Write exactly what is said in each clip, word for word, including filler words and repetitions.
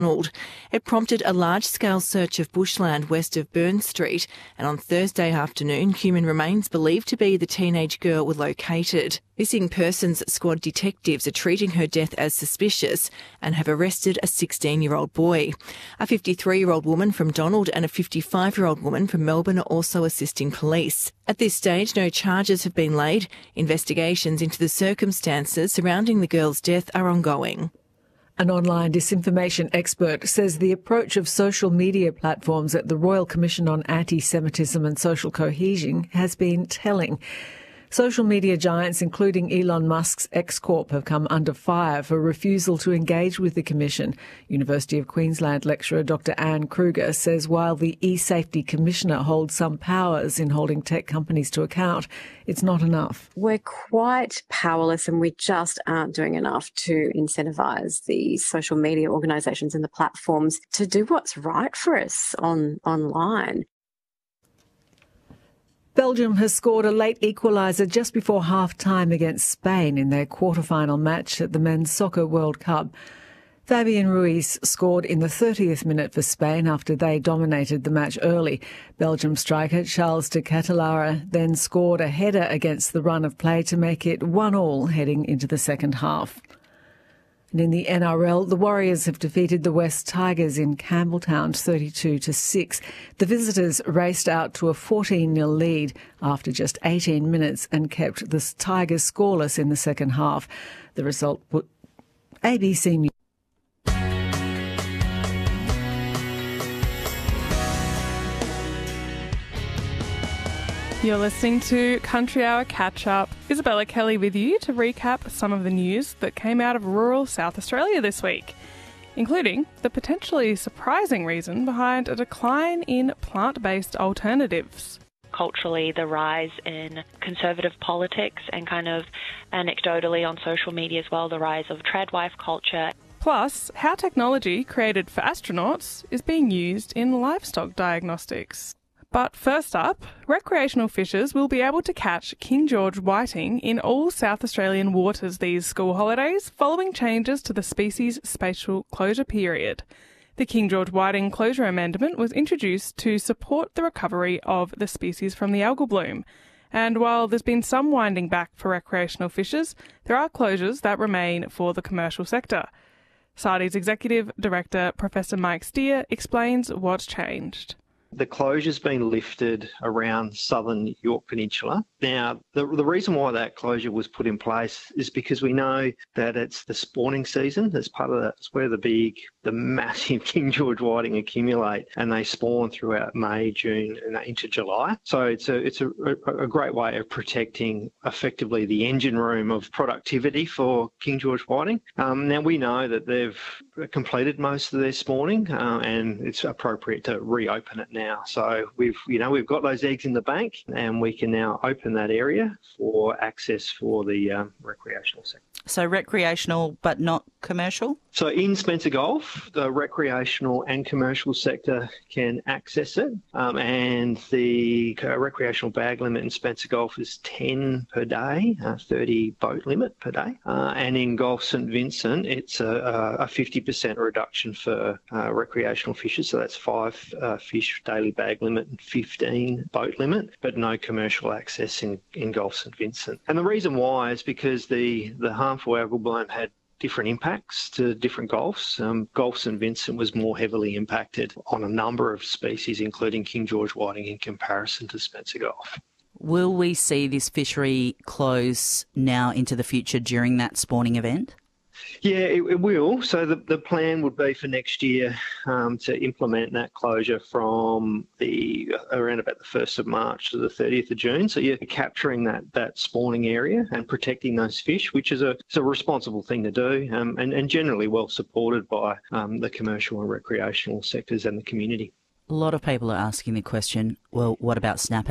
It prompted a large-scale search of bushland west of Burn Street, and on Thursday afternoon, human remains believed to be the teenage girl were located. Missing Persons Squad detectives are treating her death as suspicious and have arrested a sixteen-year-old boy. A fifty-three-year-old woman from Donald and a fifty-five-year-old woman from Melbourne are also assisting police. At this stage, no charges have been laid. Investigations into the circumstances surrounding the girl's death are ongoing. An online disinformation expert says the approach of social media platforms at the Royal Commission on Anti-Semitism and Social Cohesion has been telling. Social media giants, including Elon Musk's X Corp, have come under fire for refusal to engage with the Commission. University of Queensland lecturer Doctor Anne Kruger says while the e-safety commissioner holds some powers in holding tech companies to account, it's not enough. We're quite powerless and we just aren't doing enough to incentivise the social media organisations and the platforms to do what's right for us on online. Belgium has scored a late equaliser just before half-time against Spain in their quarter-final match at the Men's Soccer World Cup. Fabian Ruiz scored in the thirtieth minute for Spain after they dominated the match early. Belgium striker Charles de Ketelaere then scored a header against the run of play to make it one all heading into the second half. And in the N R L, the Warriors have defeated the West Tigers in Campbelltown thirty-two to six. The visitors raced out to a fourteen nil lead after just eighteen minutes and kept the Tigers scoreless in the second half. The result put A B C News. You're listening to Country Hour Catch Up. Isabella Kelly with you to recap some of the news that came out of rural South Australia this week, including the potentially surprising reason behind a decline in plant-based alternatives. Culturally, the rise in conservative politics and kind of anecdotally on social media as well, the rise of tradwife culture. Plus, how technology created for astronauts is being used in livestock diagnostics. But first up, recreational fishers will be able to catch King George whiting in all South Australian waters these school holidays following changes to the species spatial closure period. The King George whiting closure amendment was introduced to support the recovery of the species from the algal bloom. And while there's been some winding back for recreational fishers, there are closures that remain for the commercial sector. SARDI's Executive Director, Professor Mike Steer, explains what's changed. The closure's been lifted around southern Yorke Peninsula. Now, the, the reason why that closure was put in place is because we know that it's the spawning season. That's part of that. It's where the big, the massive King George whiting accumulate, and they spawn throughout May, June, and into July. So it's a it's a, a great way of protecting effectively the engine room of productivity for King George whiting. Um, now we know that they've completed most of their spawning, uh, and it's appropriate to reopen it now. Now. So we've, you know, we've got those eggs in the bank, and we can now open that area for access for the um, recreational sector. So recreational, but not commercial? So in Spencer Gulf, the recreational and commercial sector can access it, um, and the uh, recreational bag limit in Spencer Gulf is ten per day, uh, thirty boat limit per day. Uh, and in Gulf St Vincent, it's a, a fifty percent reduction for uh, recreational fishers. So that's five uh, fish daily bag limit and fifteen boat limit, but no commercial access in, in Gulf St Vincent. And the reason why is because the, the harmful algal bloom had different impacts to different gulfs. Um, Gulf St Vincent was more heavily impacted on a number of species, including King George whiting, in comparison to Spencer Gulf. Will we see this fishery close now into the future during that spawning event? Yeah, it, it will. So the, the plan would be for next year um, to implement that closure from the around about the first of March to the thirtieth of June. So you're capturing that that spawning area and protecting those fish, which is a, it's a responsible thing to do, um, and, and generally well supported by um, the commercial and recreational sectors and the community. A lot of people are asking the question, well, what about snapper then?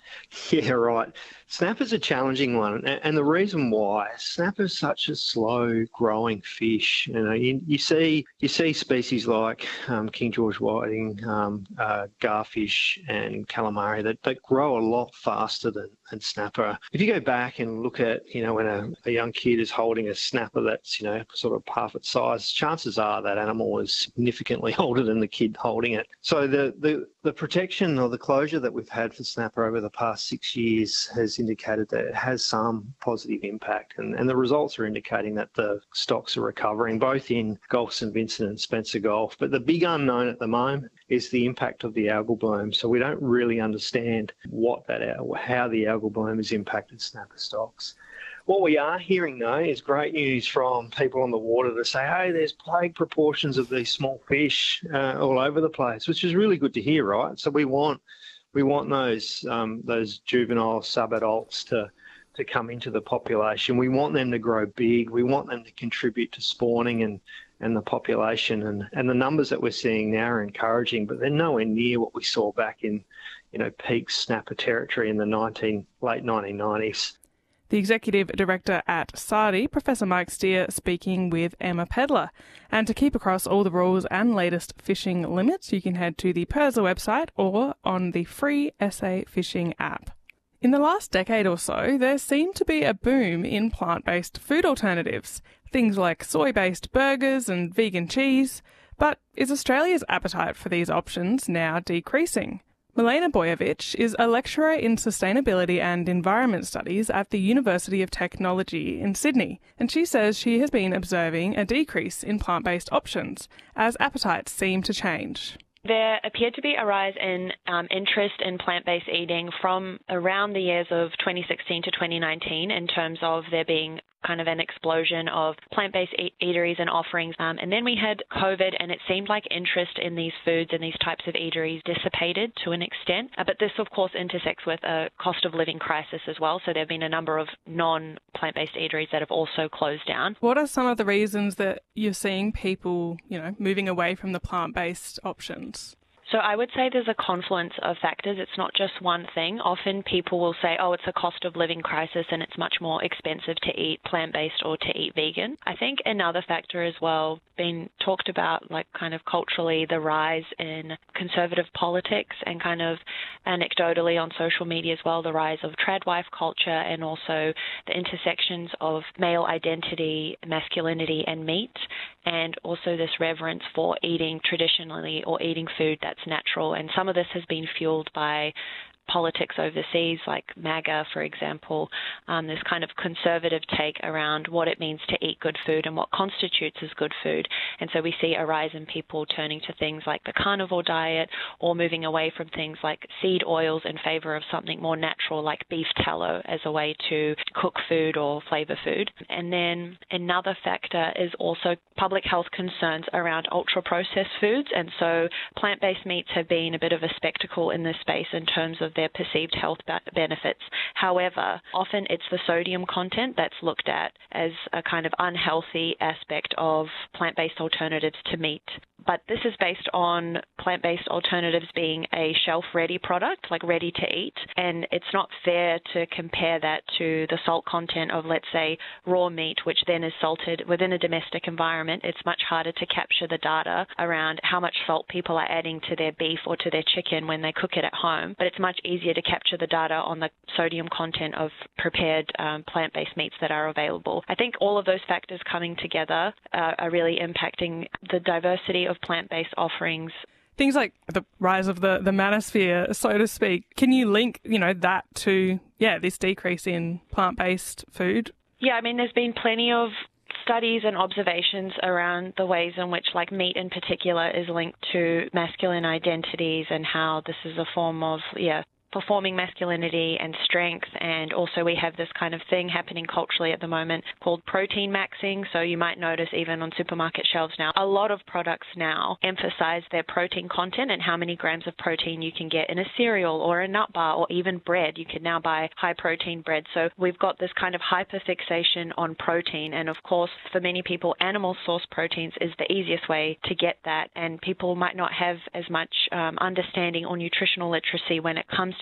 Yeah, right. Snapper's a challenging one, and the reason why snapper's such a slow-growing fish. You know, you, you see you see species like um, King George whiting, um, uh, garfish, and calamari that, that grow a lot faster than, than snapper. If you go back and look at, you know, when a, a young kid is holding a snapper that's, you know, sort of half its size, chances are that animal is significantly older than the kid holding it. So the the the protection or the closure that we've had for snapper over the past six years has indicated that it has some positive impact, and, and the results are indicating that the stocks are recovering both in Gulf Saint Vincent and Spencer Gulf. But the big unknown at the moment is the impact of the algal bloom. So we don't really understand what that how the algal bloom has impacted snapper stocks. What we are hearing, though, is great news from people on the water to say, hey, there's plague proportions of these small fish uh, all over the place, which is really good to hear, right? So we want we want those um, those juvenile subadults to to come into the population. We want them to grow big. We want them to contribute to spawning and, and the population. And, and the numbers that we're seeing now are encouraging, but they're nowhere near what we saw back in, you know, peak snapper territory in the nineteen late nineteen nineties. The Executive Director at S A R D I, Professor Mike Steer, speaking with Emma Pedler. And to keep across all the rules and latest fishing limits, you can head to the P I R S A website or on the free S A Fishing app. In the last decade or so, there seemed to be a boom in plant-based food alternatives, things like soy-based burgers and vegan cheese. But is Australia's appetite for these options now decreasing? Milena Bojovic is a lecturer in Sustainability and Environment Studies at the University of Technology in Sydney, and she says she has been observing a decrease in plant-based options as appetites seem to change. There appeared to be a rise in um, interest in plant-based eating from around the years of twenty sixteen to twenty nineteen in terms of there being kind of an explosion of plant-based e- eateries and offerings. Um, and then we had COVID, and it seemed like interest in these foods and these types of eateries dissipated to an extent. Uh, but this, of course, intersects with a cost of living crisis as well. So there have been a number of non-plant-based eateries that have also closed down. What are some of the reasons that you're seeing people, you know, moving away from the plant-based options? So I would say there's a confluence of factors. It's not just one thing. Often people will say, oh, it's a cost of living crisis and it's much more expensive to eat plant-based or to eat vegan. I think another factor as well, been talked about, like kind of culturally, the rise in conservative politics and kind of anecdotally on social media as well, the rise of trad wife culture and also the intersections of male identity, masculinity and meat, and also this reverence for eating traditionally or eating food that's natural. And some of this has been fueled by politics overseas, like MAGA, for example, um, this kind of conservative take around what it means to eat good food and what constitutes as good food. And so we see a rise in people turning to things like the carnivore diet or moving away from things like seed oils in favor of something more natural like beef tallow as a way to cook food or flavor food. And then another factor is also public health concerns around ultra-processed foods. And so plant-based meats have been a bit of a spectacle in this space in terms of their perceived health benefits. However, often it's the sodium content that's looked at as a kind of unhealthy aspect of plant-based alternatives to meat. But this is based on plant-based alternatives being a shelf-ready product, like ready to eat, and it's not fair to compare that to the salt content of, let's say, raw meat, which then is salted within a domestic environment. It's much harder to capture the data around how much salt people are adding to their beef or to their chicken when they cook it at home, but it's much easier to capture the data on the sodium content of prepared um, plant-based meats that are available. I think all of those factors coming together uh, are really impacting the diversity of plant-based offerings. Things like the rise of the, the manosphere, so to speak. Can you link, you know, that to, yeah, this decrease in plant-based food? Yeah, I mean, there's been plenty of studies and observations around the ways in which, like, meat in particular is linked to masculine identities and how this is a form of, yeah, performing masculinity and strength. And also we have this kind of thing happening culturally at the moment called protein maxing. So you might notice even on supermarket shelves now, a lot of products now emphasize their protein content and how many grams of protein you can get in a cereal or a nut bar or even bread. You can now buy high protein bread. So we've got this kind of hyperfixation on protein. And of course, for many people, animal source proteins is the easiest way to get that. And people might not have as much um, understanding or nutritional literacy when it comes to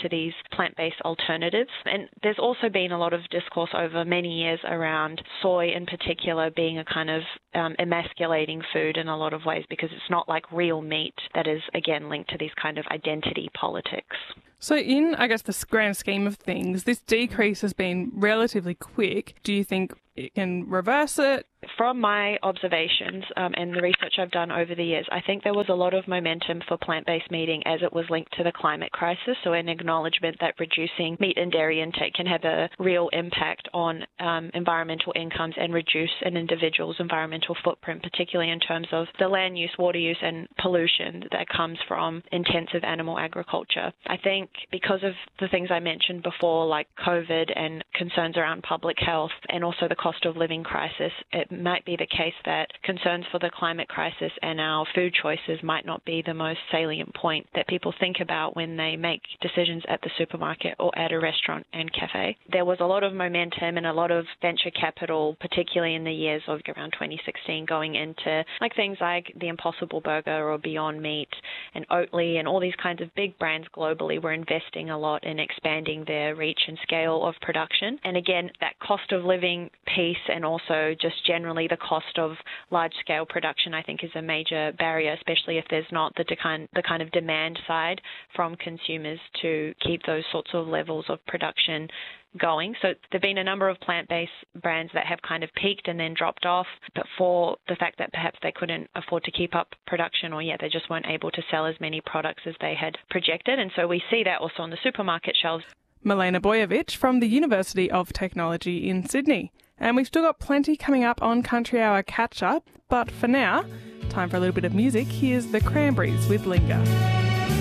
to these plant-based alternatives. And there's also been a lot of discourse over many years around soy in particular being a kind of um, emasculating food in a lot of ways because it's not like real meat that is, again, linked to these kind of identity politics. So in, I guess, the grand scheme of things, this decrease has been relatively quick. Do you think it can reverse it? From my observations um, and the research I've done over the years, I think there was a lot of momentum for plant-based meating as it was linked to the climate crisis, so an acknowledgement that reducing meat and dairy intake can have a real impact on um, environmental incomes and reduce an individual's environmental footprint, particularly in terms of the land use, water use and pollution that comes from intensive animal agriculture. I think because of the things I mentioned before, like COVID and concerns around public health and also the cost of living crisis, it might be the case that concerns for the climate crisis and our food choices might not be the most salient point that people think about when they make decisions at the supermarket or at a restaurant and cafe. There was a lot of momentum and a lot of venture capital, particularly in the years of around twenty sixteen, going into like things like the Impossible Burger or Beyond Meat and Oatly, and all these kinds of big brands globally were investing a lot in expanding their reach and scale of production. And again, that cost of living piece and also just generally the cost of large-scale production, I think, is a major barrier, especially if there's not the kind, the kind of demand side from consumers to keep those sorts of levels of production going. So there have been a number of plant-based brands that have kind of peaked and then dropped off, but for the fact that perhaps they couldn't afford to keep up production, or yeah, they just weren't able to sell as many products as they had projected. And so we see that also on the supermarket shelves. Milena Bojovic from the University of Technology in Sydney. And we've still got plenty coming up on Country Hour Catch Up, but for now, time for a little bit of music. Here's the Cranberries with Linger.